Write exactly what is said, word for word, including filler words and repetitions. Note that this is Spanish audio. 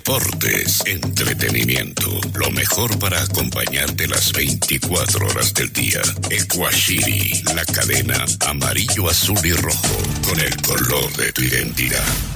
deportes, entretenimiento, lo mejor para acompañarte las veinticuatro horas del día. Ecuashiri, la cadena amarillo, azul y rojo, con el color de tu identidad.